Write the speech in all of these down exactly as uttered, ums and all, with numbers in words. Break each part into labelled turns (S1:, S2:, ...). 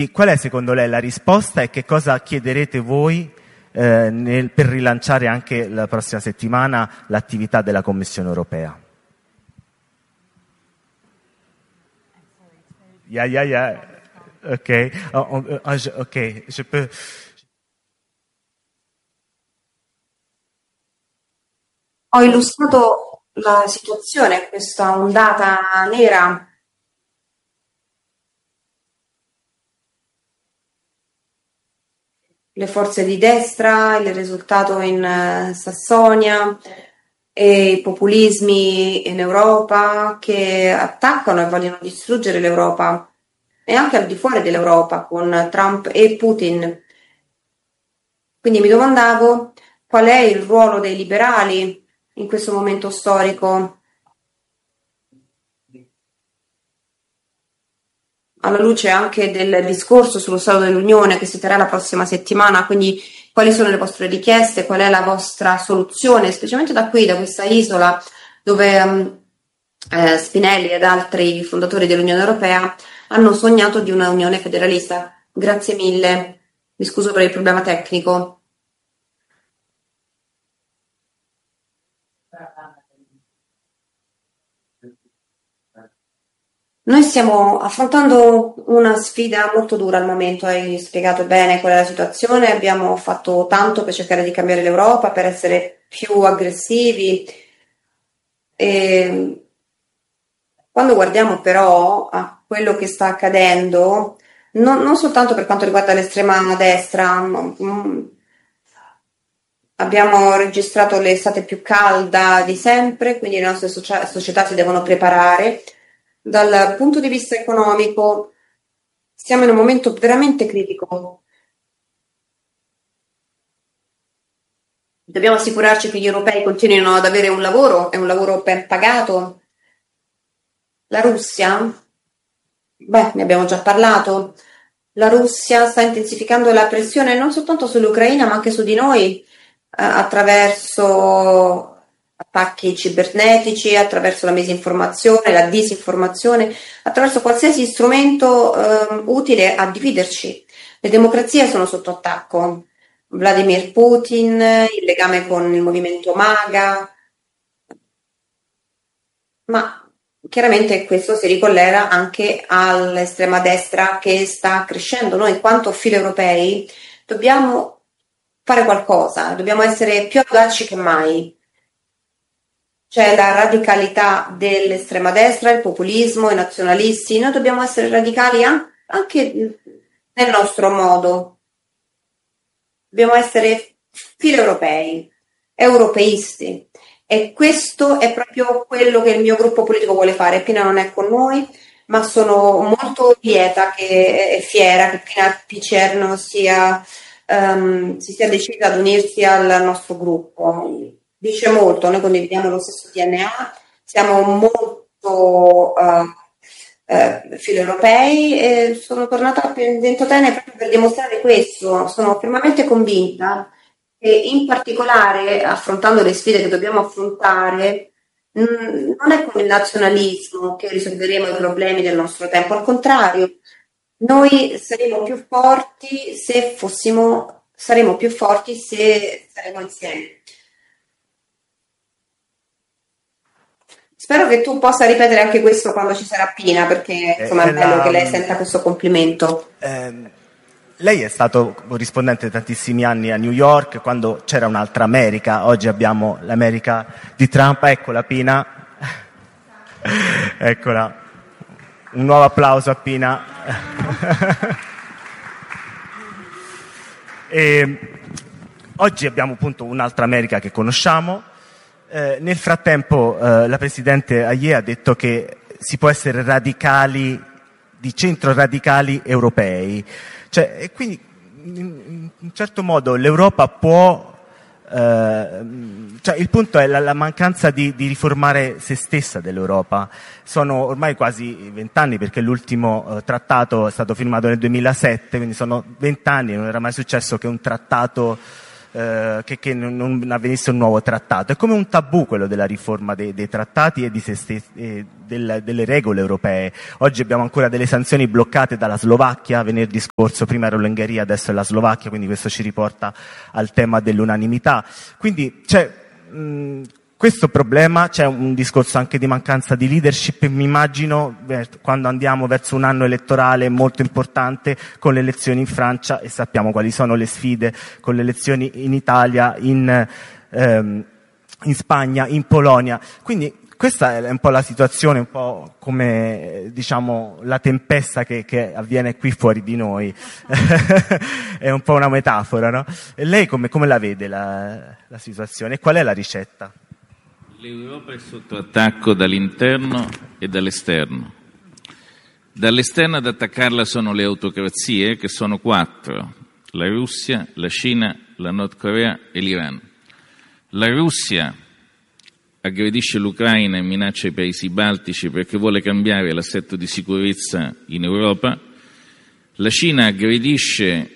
S1: Qual è secondo lei la risposta e che cosa chiederete voi eh, nel, per rilanciare anche la prossima settimana l'attività della Commissione europea? Yeah, yeah, yeah. Ok, oh, oh, oh, je, ok, je peux...
S2: Ho illustrato la situazione, questa ondata nera. Le forze di destra, il risultato in uh, Sassonia e i populismi in Europa che attaccano e vogliono distruggere l'Europa e anche al di fuori dell'Europa con Trump e Putin. Quindi mi domandavo qual è il ruolo dei liberali in questo momento storico, alla luce anche del discorso sullo Stato dell'Unione che si terrà la prossima settimana, quindi quali sono le vostre richieste, qual è la vostra soluzione, specialmente da qui, da questa isola dove um, eh, Spinelli ed altri fondatori dell'Unione Europea hanno sognato di una Unione federalista. Grazie mille, mi scuso per il problema tecnico. Noi stiamo affrontando una sfida molto dura al momento, hai spiegato bene qual è la situazione, abbiamo fatto tanto per cercare di cambiare l'Europa, per essere più aggressivi. E quando guardiamo però a quello che sta accadendo, non, non soltanto per quanto riguarda l'estrema destra, mm, abbiamo registrato l'estate più calda di sempre, quindi le nostre socia- società si devono preparare. Dal punto di vista economico siamo in un momento veramente critico. Dobbiamo assicurarci che gli europei continuino ad avere un lavoro e un lavoro ben pagato. La Russia, beh, ne abbiamo già parlato, la Russia sta intensificando la pressione non soltanto sull'Ucraina ma anche su di noi eh, attraverso attacchi cibernetici, attraverso la misinformazione, la disinformazione, attraverso qualsiasi strumento eh, utile a dividerci. Le democrazie sono sotto attacco. Vladimir Putin, il legame con il movimento MAGA, ma chiaramente questo si ricollega anche all'estrema destra che sta crescendo. Noi, in quanto filo europei, dobbiamo fare qualcosa, dobbiamo essere più audaci che mai. C'è la radicalità dell'estrema destra, il populismo, i nazionalisti. Noi dobbiamo essere radicali anche nel nostro modo. Dobbiamo essere filo europei, europeisti. E questo è proprio quello che il mio gruppo politico vuole fare. Pina non è con noi, ma sono molto lieta che, e fiera che Pina Picerno sia, um, si sia decisa ad unirsi al nostro gruppo. Dice molto, noi condividiamo lo stesso D N A, siamo molto uh, uh, filo europei e sono tornata a Ventotene proprio per dimostrare questo. Sono fermamente convinta che in particolare affrontando le sfide che dobbiamo affrontare mh, non è con il nazionalismo che risolveremo i problemi del nostro tempo, al contrario, noi saremo più forti se fossimo, saremo più forti se saremo insieme. Spero che tu possa ripetere anche questo quando ci sarà Pina, perché insomma, è bello
S1: la,
S2: che lei senta questo complimento.
S1: Eh, lei è stato corrispondente tantissimi anni a New York, quando c'era un'altra America. Oggi abbiamo l'America di Trump. Eccola Pina. Eccola. Un nuovo applauso a Pina. E oggi abbiamo appunto un'altra America che conosciamo. Eh, nel frattempo eh, la Presidente Aie ha detto che si può essere radicali, di centro radicali europei. Cioè, e quindi in un certo modo l'Europa può, eh, cioè il punto è la, la mancanza di, di riformare se stessa dell'Europa. Sono ormai quasi vent'anni, perché l'ultimo eh, trattato è stato firmato nel duemilasette, quindi sono vent'anni, non era mai successo che un trattato eh, che, che non, non avvenisse un nuovo trattato. È come un tabù quello della riforma dei, dei trattati e di se stessi, e del, delle regole europee. Oggi abbiamo ancora delle sanzioni bloccate dalla Slovacchia, venerdì scorso prima era l'Ungheria, adesso è la Slovacchia, quindi questo ci riporta al tema dell'unanimità. Quindi c'è mh, questo problema, c'è un discorso anche di mancanza di leadership, mi immagino quando andiamo verso un anno elettorale molto importante con le elezioni in Francia, e sappiamo quali sono le sfide con le elezioni in Italia, in, ehm, in Spagna, in Polonia. Quindi questa è un po' la situazione, un po' come, diciamo, la tempesta che, che avviene qui fuori di noi. È un po' una metafora, no? E lei come, come la vede la, la situazione? E qual è la ricetta?
S3: L'Europa è sotto attacco dall'interno e dall'esterno. Dall'esterno ad attaccarla sono le autocrazie, che sono quattro: la Russia, la Cina, la Nord Corea e l'Iran. La Russia aggredisce l'Ucraina e minaccia i paesi baltici perché vuole cambiare l'assetto di sicurezza in Europa. La Cina aggredisce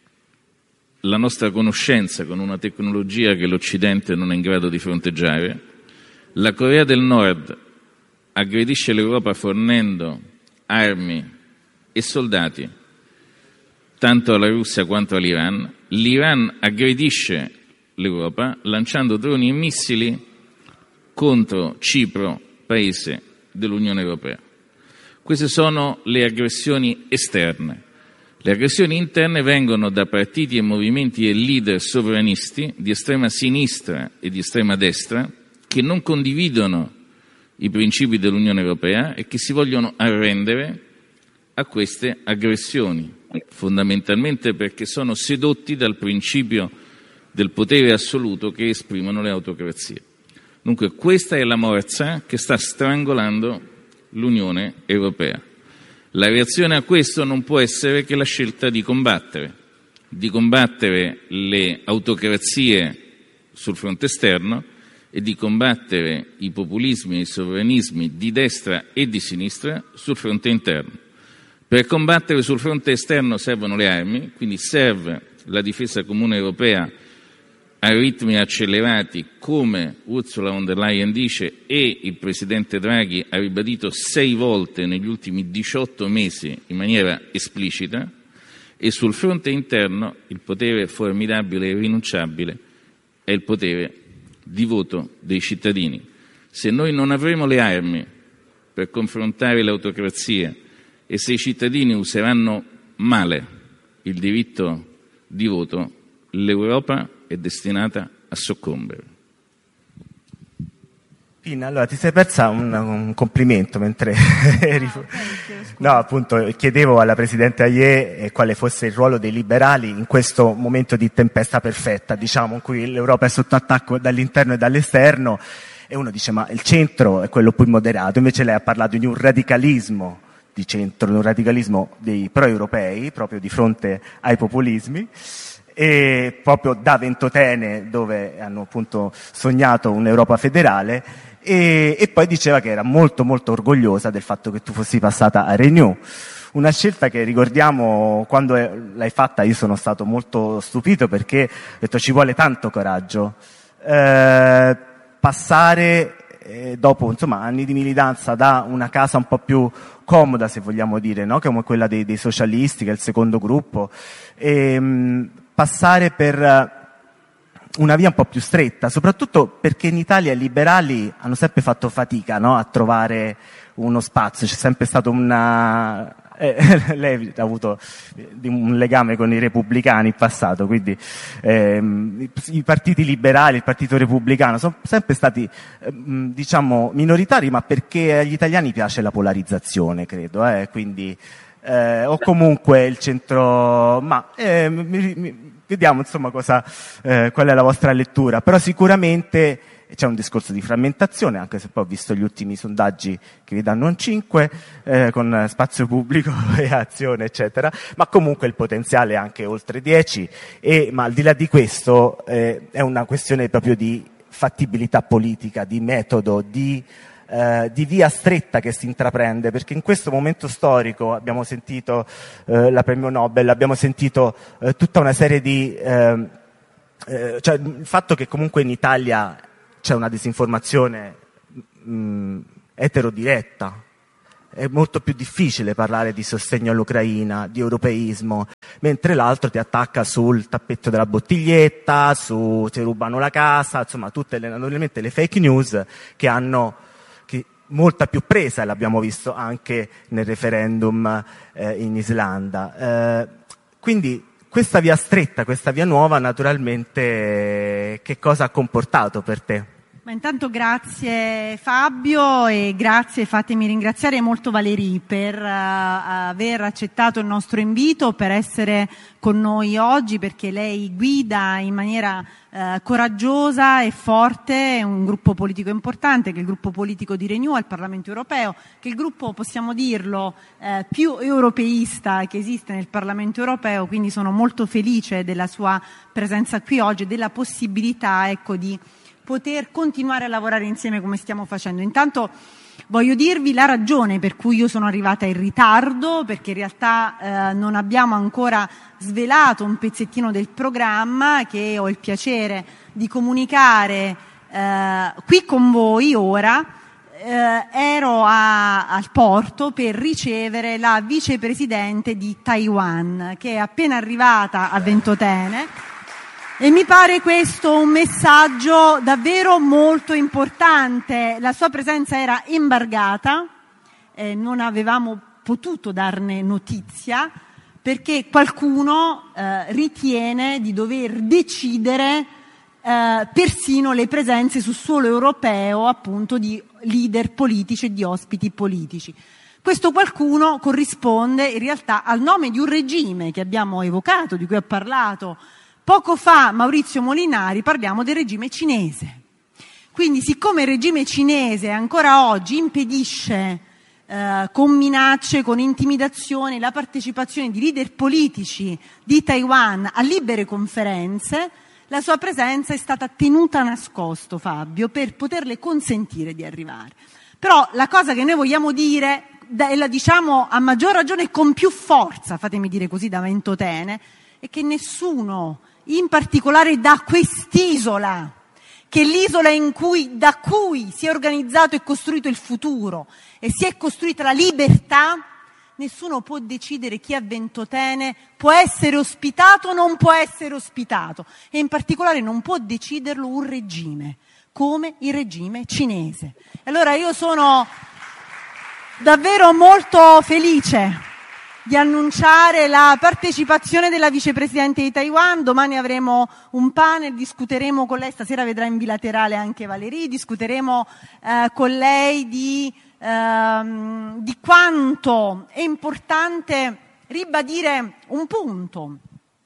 S3: la nostra conoscenza con una tecnologia che l'Occidente non è in grado di fronteggiare. La Corea del Nord aggredisce l'Europa fornendo armi e soldati tanto alla Russia quanto all'Iran. L'Iran aggredisce l'Europa lanciando droni e missili contro Cipro, paese dell'Unione Europea. Queste sono le aggressioni esterne. Le aggressioni interne vengono da partiti e movimenti e leader sovranisti di estrema sinistra e di estrema destra che non condividono i principi dell'Unione Europea e che si vogliono arrendere a queste aggressioni, fondamentalmente perché sono sedotti dal principio del potere assoluto che esprimono le autocrazie. Dunque questa è la morsa che sta strangolando l'Unione Europea. La reazione a questo non può essere che la scelta di combattere, di combattere le autocrazie sul fronte esterno e di combattere i populismi e i sovranismi di destra e di sinistra sul fronte interno. Per combattere sul fronte esterno servono le armi, quindi serve la difesa comune europea a ritmi accelerati, come Ursula von der Leyen dice e il Presidente Draghi ha ribadito sei volte negli ultimi diciotto mesi in maniera esplicita, e sul fronte interno il potere formidabile e irrinunciabile è il potere di voto dei cittadini. Se noi non avremo le armi per confrontare le autocrazie e se i cittadini useranno male il diritto di voto, l'Europa è destinata a soccombere.
S1: Pina, allora ti sei persa un, un complimento mentre eri... No, appunto, chiedevo alla Presidente Aie quale fosse il ruolo dei liberali in questo momento di tempesta perfetta, diciamo, in cui l'Europa è sotto attacco dall'interno e dall'esterno, e uno dice ma il centro è quello più moderato, invece lei ha parlato di un radicalismo di centro, di un radicalismo dei pro-europei, proprio di fronte ai populismi, e proprio da Ventotene, dove hanno appunto sognato un'Europa federale, e, e poi diceva che era molto molto orgogliosa del fatto che tu fossi passata a Renew, una scelta che ricordiamo quando l'hai fatta io sono stato molto stupito perché ho detto ci vuole tanto coraggio, eh, passare eh, dopo insomma anni di militanza da una casa un po' più comoda, se vogliamo dire, no? Come quella dei, dei socialisti, che è il secondo gruppo, e mh, passare per una via un po' più stretta, soprattutto perché in Italia i liberali hanno sempre fatto fatica, no? A trovare uno spazio, c'è sempre stato una... Eh, lei ha avuto un legame con i repubblicani in passato, quindi ehm, i, i partiti liberali, il partito repubblicano sono sempre stati ehm, diciamo minoritari, ma perché agli italiani piace la polarizzazione, credo, eh, quindi eh, o comunque il centro, ma eh, mi, mi, vediamo insomma cosa, eh, qual è la vostra lettura, però sicuramente c'è un discorso di frammentazione, anche se poi ho visto gli ultimi sondaggi che vi danno un cinque, eh, con Spazio Pubblico e Azione, eccetera, ma comunque il potenziale è anche oltre dieci, e, ma al di là di questo eh, è una questione proprio di fattibilità politica, di metodo, di, eh, di via stretta che si intraprende, perché in questo momento storico abbiamo sentito eh, la premio Nobel, abbiamo sentito eh, tutta una serie di... Eh, eh, cioè il fatto che comunque in Italia c'è una disinformazione mh, eterodiretta. È molto più difficile parlare di sostegno all'Ucraina, di europeismo, mentre l'altro ti attacca sul tappetto della bottiglietta, su ti rubano la casa, insomma tutte le, naturalmente le fake news che hanno che, molta più presa, e l'abbiamo visto anche nel referendum eh, in Islanda. Eh, quindi questa via stretta, questa via nuova, naturalmente che cosa ha comportato per te?
S4: Ma intanto grazie Fabio e grazie, fatemi ringraziare molto Valerie per uh, aver accettato il nostro invito, per essere con noi oggi, perché lei guida in maniera uh, coraggiosa e forte un gruppo politico importante, che è il gruppo politico di Renew al Parlamento Europeo, che è il gruppo, possiamo dirlo, uh, più europeista che esiste nel Parlamento Europeo, quindi sono molto felice della sua presenza qui oggi e della possibilità, ecco, di poter continuare a lavorare insieme come stiamo facendo. Intanto voglio dirvi la ragione per cui io sono arrivata in ritardo, perché in realtà eh, non abbiamo ancora svelato un pezzettino del programma che ho il piacere di comunicare eh, qui con voi ora. Eh, ero a, al porto per ricevere la vicepresidente di Taiwan, che è appena arrivata a Ventotene. E mi pare questo un messaggio davvero molto importante. La sua presenza era embargata, eh, non avevamo potuto darne notizia perché qualcuno eh, ritiene di dover decidere eh, persino le presenze sul suolo europeo, appunto, di leader politici e di ospiti politici. Questo qualcuno corrisponde in realtà al nome di un regime che abbiamo evocato, di cui ha parlato poco fa Maurizio Molinari. Parliamo del regime cinese. Quindi, siccome il regime cinese ancora oggi impedisce eh, con minacce, con intimidazioni, la partecipazione di leader politici di Taiwan a libere conferenze, la sua presenza è stata tenuta nascosto, Fabio, per poterle consentire di arrivare. Però la cosa che noi vogliamo dire, e la diciamo a maggior ragione e con più forza, fatemi dire così, da Ventotene, è che nessuno, in particolare da quest'isola, che è l'isola in cui, da cui si è organizzato e costruito il futuro e si è costruita la libertà, nessuno può decidere chi a Ventotene può essere ospitato o non può essere ospitato, e in particolare non può deciderlo un regime come il regime cinese. Allora io sono davvero molto felice di annunciare la partecipazione della vicepresidente di Taiwan. Domani avremo un panel, discuteremo con lei, stasera vedrà in bilaterale anche Valerie, discuteremo eh, con lei di, ehm, di quanto è importante ribadire un punto,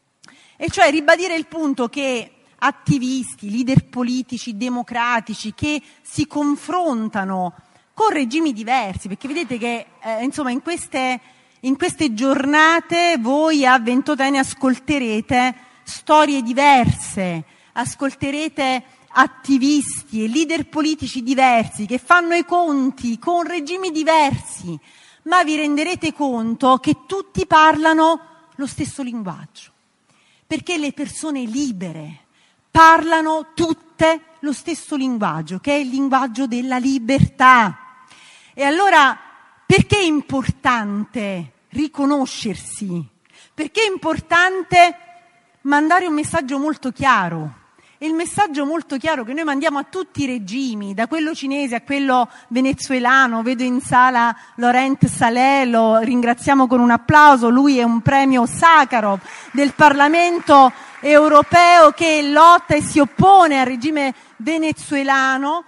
S4: e cioè ribadire il punto che attivisti, leader politici, democratici che si confrontano con regimi diversi, perché vedete che eh, insomma in queste In queste giornate voi a Ventotene ascolterete storie diverse, ascolterete attivisti e leader politici diversi che fanno i conti con regimi diversi, ma vi renderete conto che tutti parlano lo stesso linguaggio, perché le persone libere parlano tutte lo stesso linguaggio, che è il linguaggio della libertà. E allora, perché è importante riconoscersi? Perché è importante mandare un messaggio molto chiaro. E il messaggio molto chiaro che noi mandiamo a tutti i regimi, da quello cinese a quello venezuelano. Vedo in sala Laurent Saleh, lo ringraziamo con un applauso, lui è un premio Sakharov del Parlamento europeo che lotta e si oppone al regime venezuelano.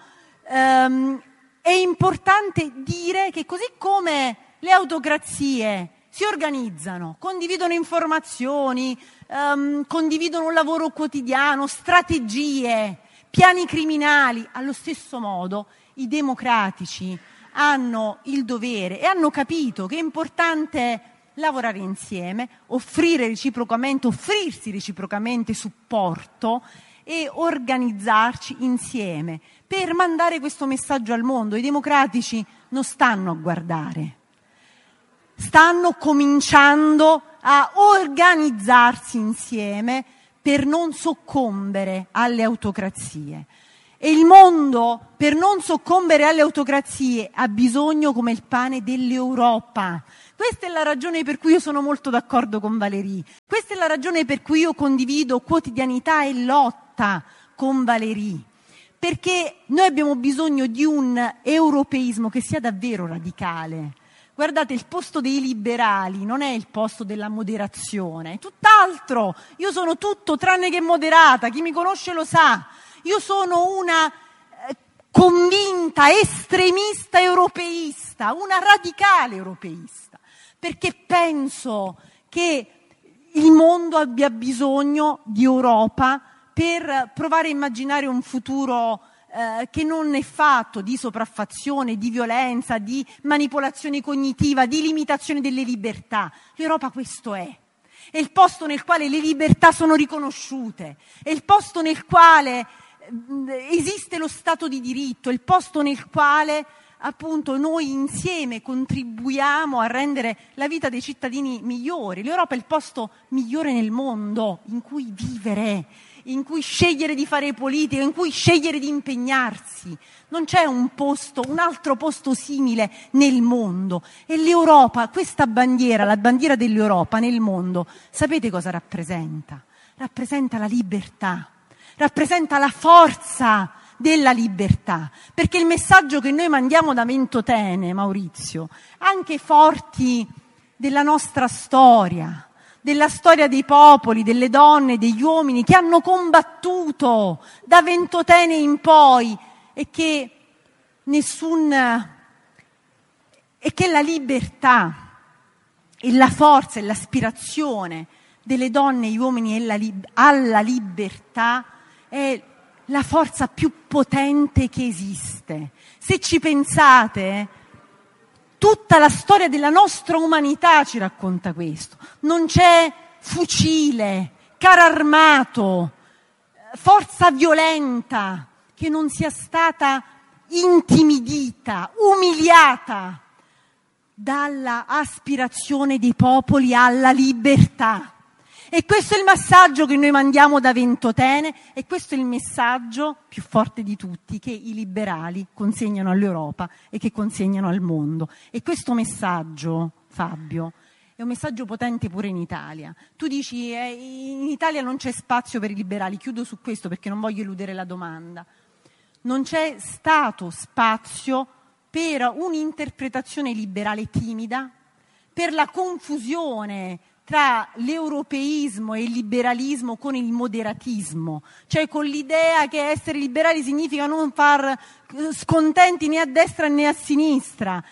S4: Um, È importante dire che così come le autocrazie si organizzano, condividono informazioni, um, condividono un lavoro quotidiano, strategie, piani criminali, allo stesso modo i democratici hanno il dovere e hanno capito che è importante lavorare insieme, offrire reciprocamente, offrirsi reciprocamente supporto e organizzarci insieme per mandare questo messaggio al mondo. I democratici non stanno a guardare, stanno cominciando a organizzarsi insieme per non soccombere alle autocrazie. E il mondo, per non soccombere alle autocrazie, ha bisogno come il pane dell'Europa. Questa è la ragione per cui io sono molto d'accordo con Valérie. Questa è la ragione per cui io condivido quotidianità e lotta con Valérie. Perché noi abbiamo bisogno di un europeismo che sia davvero radicale. Guardate, il posto dei liberali non è il posto della moderazione, è tutt'altro. Io sono tutto tranne che moderata, chi mi conosce lo sa. Io sono una eh, convinta, estremista europeista, una radicale europeista, perché penso che il mondo abbia bisogno di Europa per provare a immaginare un futuro eh, che non è fatto di sopraffazione, di violenza, di manipolazione cognitiva, di limitazione delle libertà. L'Europa questo è. È il posto nel quale le libertà sono riconosciute, è il posto nel quale esiste lo Stato di diritto, è il posto nel quale appunto noi insieme contribuiamo a rendere la vita dei cittadini migliori. L'Europa è il posto migliore nel mondo in cui vivere, in cui scegliere di fare politica, in cui scegliere di impegnarsi. Non c'è un posto, un altro posto simile nel mondo. E l'Europa, questa bandiera, la bandiera dell'Europa nel mondo, sapete cosa rappresenta? Rappresenta la libertà, rappresenta la forza della libertà, perché il messaggio che noi mandiamo da Ventotene, Maurizio, anche forti della nostra storia, della storia dei popoli, delle donne, degli uomini che hanno combattuto da Ventotene in poi, e che nessun e che la libertà e la forza e l'aspirazione delle donne e gli uomini alla, lib- alla libertà è la forza più potente che esiste. Se ci pensate, tutta la storia della nostra umanità ci racconta questo. Non c'è fucile, carro armato, forza violenta che non sia stata intimidita, umiliata dalla aspirazione dei popoli alla libertà. E questo è il messaggio che noi mandiamo da Ventotene, e questo è il messaggio più forte di tutti che i liberali consegnano all'Europa e che consegnano al mondo. E questo messaggio, Fabio, è un messaggio potente pure in Italia. Tu dici eh, in Italia non c'è spazio per i liberali, chiudo su questo perché non voglio eludere la domanda. Non c'è stato spazio per un'interpretazione liberale timida, per la confusione tra l'europeismo e il liberalismo con il moderatismo, cioè con l'idea che essere liberali significa non far scontenti né a destra né a sinistra,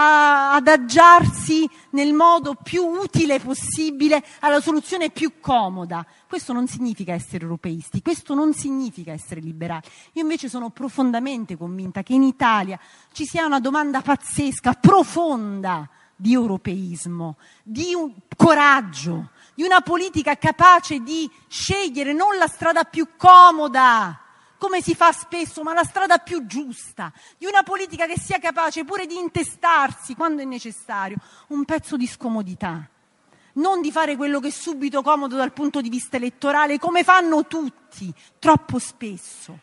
S4: a adagiarsi nel modo più utile possibile alla soluzione più comoda. Questo non significa essere europeisti, questo non significa essere liberali. Io invece sono profondamente convinta che in Italia ci sia una domanda pazzesca, profonda, di europeismo, di un coraggio, di una politica capace di scegliere non la strada più comoda, come si fa spesso, ma la strada più giusta, di una politica che sia capace pure di intestarsi, quando è necessario, un pezzo di scomodità, non di fare quello che è subito comodo dal punto di vista elettorale, come fanno tutti, troppo spesso,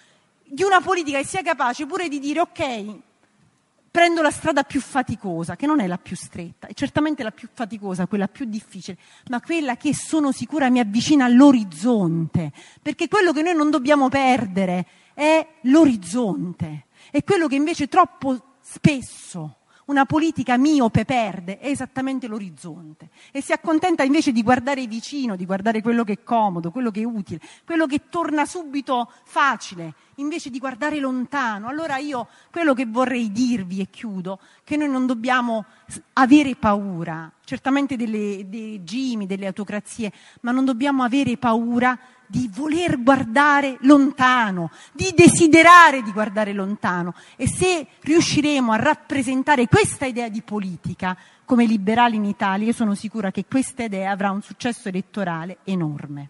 S4: di una politica che sia capace pure di dire ok, prendo la strada più faticosa, che non è la più stretta, è certamente la più faticosa, quella più difficile, ma quella che sono sicura mi avvicina all'orizzonte, perché quello che noi non dobbiamo perdere è l'orizzonte, e quello che invece troppo spesso una politica miope perde è esattamente l'orizzonte, e si accontenta invece di guardare vicino, di guardare quello che è comodo, quello che è utile, quello che torna subito facile, invece di guardare lontano. Allora io quello che vorrei dirvi, e chiudo, che noi non dobbiamo avere paura, certamente delle, dei regimi, delle autocrazie, ma non dobbiamo avere paura di voler guardare lontano, di desiderare di guardare lontano. E se riusciremo a rappresentare questa idea di politica come liberali in Italia, io sono sicura che questa idea avrà un successo elettorale enorme.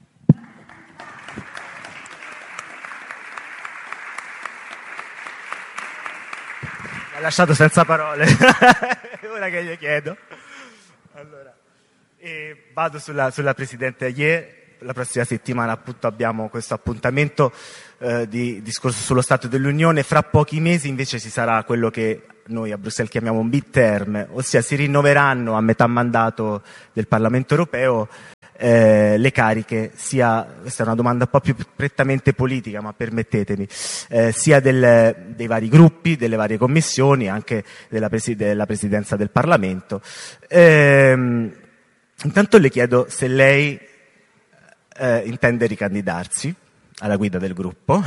S1: Mi ha lasciato senza parole. Ora che gli chiedo. Allora, eh, vado sulla, sulla Presidente Ayer. la prossima settimana appunto abbiamo questo appuntamento eh, di discorso sullo Stato dell'Unione. Fra pochi mesi invece ci sarà quello che noi a Bruxelles chiamiamo un midterm, ossia si rinnoveranno a metà mandato del Parlamento europeo eh, le cariche, sia, questa è una domanda un po' più prettamente politica, ma permettetemi, eh, sia del, dei vari gruppi, delle varie commissioni, anche della, presi- della Presidenza del Parlamento. Ehm, intanto le chiedo se lei eh, intende ricandidarsi alla guida del gruppo.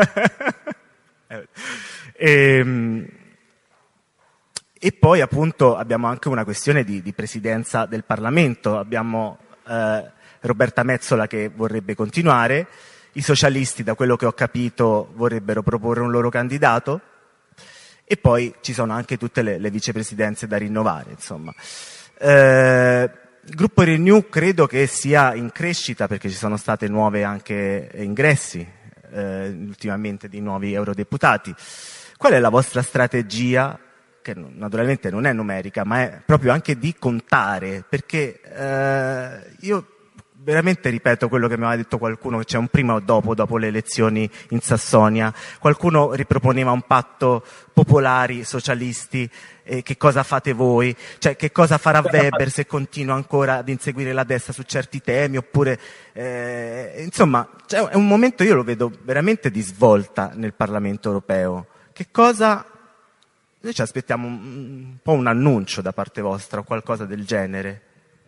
S1: ehm, E poi appunto abbiamo anche una questione di, di presidenza del Parlamento. Abbiamo eh, Roberta Metsola che vorrebbe continuare, i socialisti, da quello che ho capito, vorrebbero proporre un loro candidato, e poi ci sono anche tutte le, le vicepresidenze da rinnovare, insomma. Eh, il gruppo Renew credo che sia in crescita, perché ci sono state nuove anche ingressi eh, ultimamente di nuovi eurodeputati. Qual è la vostra strategia, che naturalmente non è numerica, ma è proprio anche di contare? Perché eh, io veramente ripeto quello che mi aveva detto qualcuno, che c'è un prima o dopo, dopo le elezioni in Sassonia. Qualcuno riproponeva un patto popolari, socialisti, eh, che cosa fate voi? Cioè, che cosa farà Weber se continua ancora ad inseguire la destra su certi temi? Oppure, eh, insomma, cioè, è un momento, io lo vedo veramente di svolta nel Parlamento europeo. Che cosa... Noi ci aspettiamo un, un po' un annuncio da parte vostra o qualcosa del genere.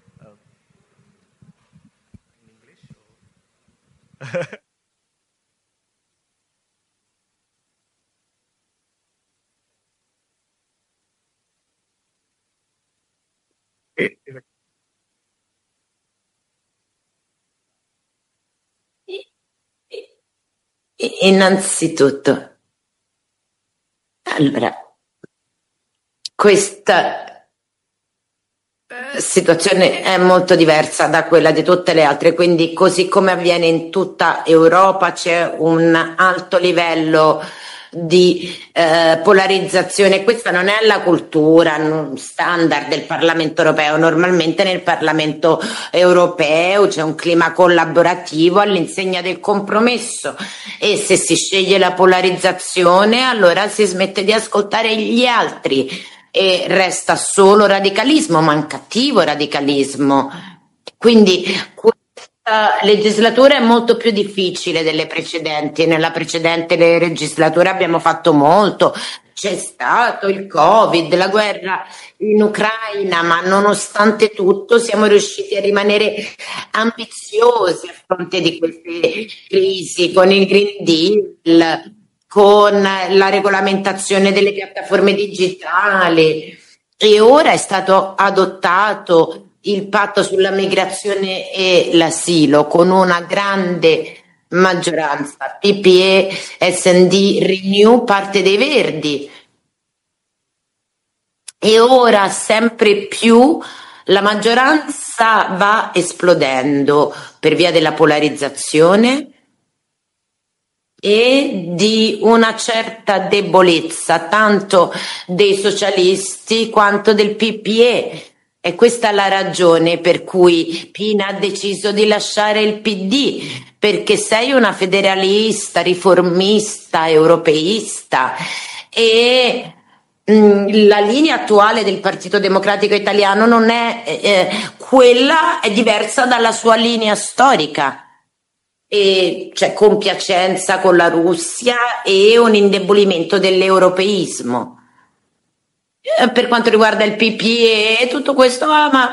S5: Innanzitutto, allora, questa situazione è molto diversa da quella di tutte le altre, quindi così come avviene in tutta Europa c'è un alto livello di eh, polarizzazione. Questa non è la cultura standard del Parlamento europeo. Normalmente nel Parlamento europeo c'è un clima collaborativo all'insegna del compromesso, e se si sceglie la polarizzazione allora si smette di ascoltare gli altri e resta solo radicalismo, ma un cattivo radicalismo. Quindi questa legislatura è molto più difficile delle precedenti. Nella precedente legislatura abbiamo fatto molto, c'è stato il Covid, la guerra in Ucraina, ma nonostante tutto siamo riusciti a rimanere ambiziosi a fronte di queste crisi, con il Green Deal, con la regolamentazione delle piattaforme digitali, e ora è stato adottato il patto sulla migrazione e l'asilo con una grande maggioranza, P P E, S and D, Renew, parte dei Verdi, e ora sempre più la maggioranza va esplodendo per via della polarizzazione e di una certa debolezza tanto dei socialisti quanto del P P E. E questa è la ragione per cui Pina ha deciso di lasciare il P D, perché sei una federalista, riformista, europeista, e mh, la linea attuale del Partito Democratico Italiano non è eh, quella, è diversa dalla sua linea storica. E c'è compiacenza con la Russia e un indebolimento dell'europeismo. Per quanto riguarda il P P E, tutto questo, ah, ma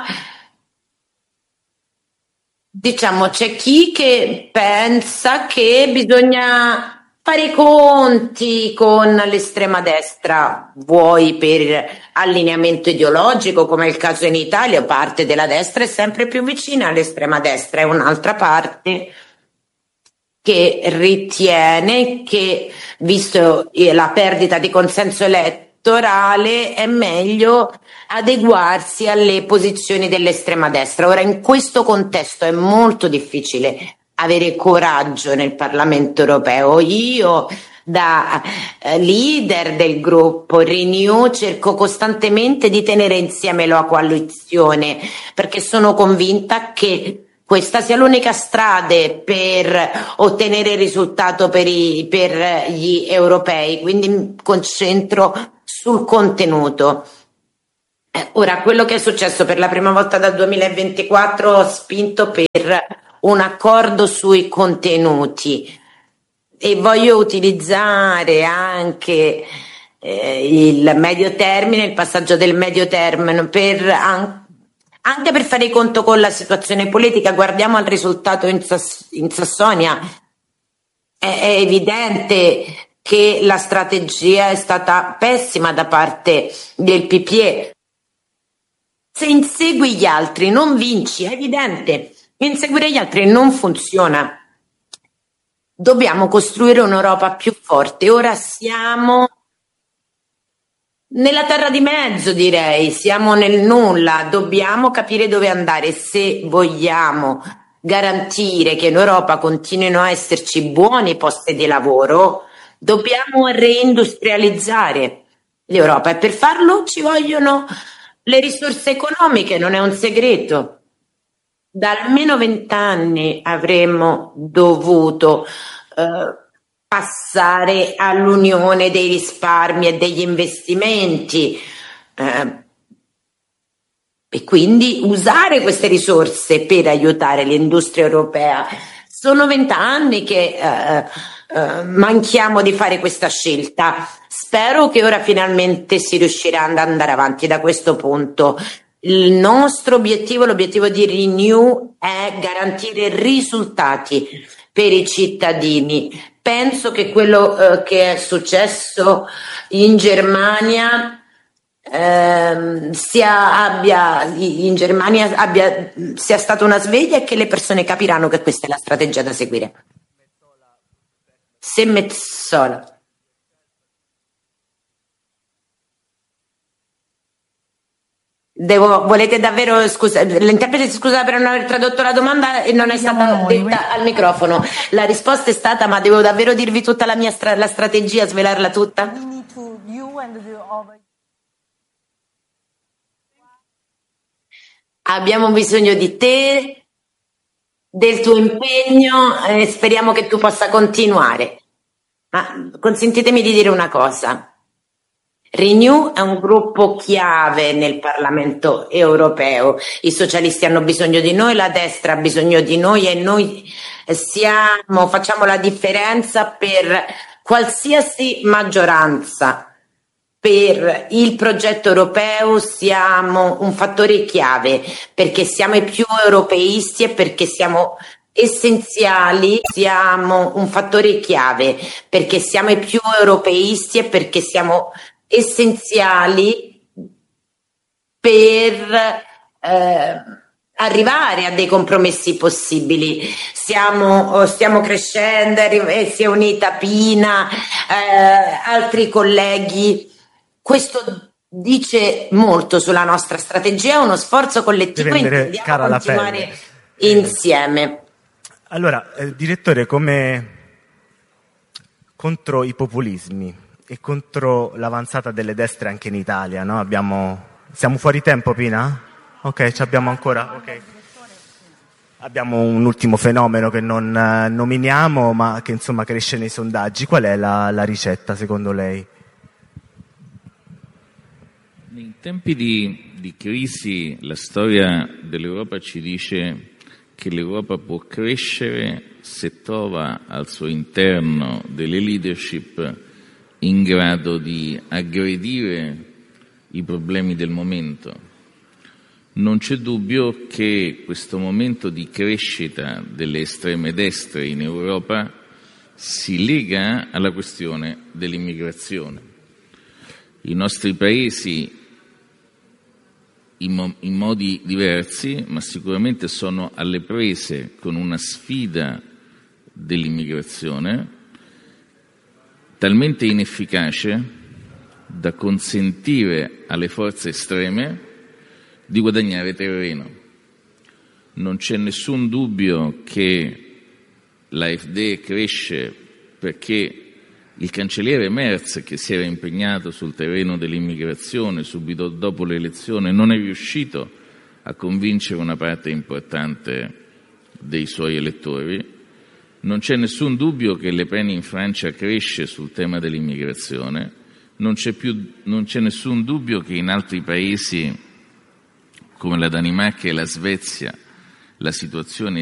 S5: diciamo c'è chi che pensa che bisogna fare i conti con l'estrema destra, vuoi per allineamento ideologico, come è il caso in Italia. Parte della destra è sempre più vicina all'estrema destra, e un'altra parte che ritiene che, visto la perdita di consenso elettorale, è meglio adeguarsi alle posizioni dell'estrema destra. Ora, in questo contesto è molto difficile avere coraggio nel Parlamento europeo. Io, da eh, leader del gruppo Renew, cerco costantemente di tenere insieme la coalizione, perché sono convinta che questa sia l'unica strada per ottenere il risultato per, i, per gli europei, quindi mi concentro sul contenuto. Eh, ora, quello che è successo per la prima volta dal duemilaventiquattro, ho spinto per un accordo sui contenuti e voglio utilizzare anche eh, il medio termine, il passaggio del medio termine per anche Anche per fare conto con la situazione politica. Guardiamo al risultato in, Sass- in Sassonia, è, è evidente che la strategia è stata pessima da parte del P P E. Se insegui gli altri non vinci, è evidente. Inseguire gli altri non funziona. Dobbiamo costruire un'Europa più forte. Ora siamo nella terra di mezzo, direi, siamo nel nulla, dobbiamo capire dove andare se vogliamo garantire che in Europa continuino a esserci buoni posti di lavoro. Dobbiamo reindustrializzare l'Europa e per farlo ci vogliono le risorse economiche, non è un segreto. Da almeno vent'anni avremmo dovuto eh, passare all'unione dei risparmi e degli investimenti eh, e quindi usare queste risorse per aiutare l'industria europea. Sono vent'anni che eh, eh, manchiamo di fare questa scelta. Spero che ora finalmente si riuscirà ad andare avanti da questo punto. Il nostro obiettivo, l'obiettivo di Renew, è garantire risultati per i cittadini. Penso che quello eh, che è successo in Germania ehm, sia, abbia, in Germania abbia, sia stata una sveglia e che le persone capiranno che questa è la strategia da seguire. Se Metsola. Devo, volete davvero, scusa, l'interprete scusa per non aver tradotto la domanda e non è stata detta al microfono. La risposta è stata, ma devo davvero dirvi tutta la mia stra- la strategia, svelarla tutta? Abbiamo bisogno di te, del tuo impegno e speriamo che tu possa continuare. Ma consentitemi di dire una cosa. Renew è un gruppo chiave nel Parlamento europeo, i socialisti hanno bisogno di noi, la destra ha bisogno di noi e noi siamo, facciamo la differenza per qualsiasi maggioranza. Per il progetto europeo siamo un fattore chiave perché siamo i più europeisti e perché siamo essenziali, siamo un fattore chiave perché siamo i più europeisti e perché siamo essenziali per eh, arrivare a dei compromessi possibili. Siamo, stiamo crescendo, si è unita Pina, eh, altri colleghi. Questo dice molto sulla nostra strategia, è uno sforzo collettivo e intendiamo continuare insieme.
S1: Allora, eh, direttore, come contro i populismi e contro l'avanzata delle destre anche in Italia, no? Abbiamo... Siamo fuori tempo, Pina? Ok, ci abbiamo ancora? Ok. Abbiamo un ultimo fenomeno che non eh, nominiamo, ma che insomma cresce nei sondaggi. Qual è la, la ricetta, secondo lei?
S3: In tempi di, di crisi la storia dell'Europa ci dice che l'Europa può crescere se trova al suo interno delle leadership in grado di aggredire i problemi del momento. Non c'è dubbio che questo momento di crescita delle estreme destre in Europa si lega alla questione dell'immigrazione. I nostri paesi, in, mo- in modi diversi, ma sicuramente sono alle prese con una sfida dell'immigrazione talmente inefficace da consentire alle forze estreme di guadagnare terreno. Non c'è nessun dubbio che l'A F D cresce perché il cancelliere Merz, che si era impegnato sul terreno dell'immigrazione subito dopo l'elezione, non è riuscito a convincere una parte importante dei suoi elettori. Non c'è nessun dubbio che Le Pen in Francia cresce sul tema dell'immigrazione, non c'è, più, non c'è nessun dubbio che in altri paesi come la Danimarca e la Svezia la situazione